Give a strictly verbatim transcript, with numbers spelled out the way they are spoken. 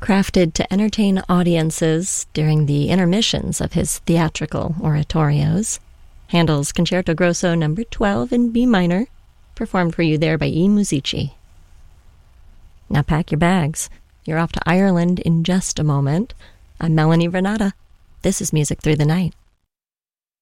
crafted to entertain audiences during the intermissions of his theatrical oratorios. Handel's Concerto Grosso number twelve in B minor, performed for you there by I Musici. Now pack your bags. You're off to Ireland in just a moment. I'm Melanie Vernata. This is Music Through the Night.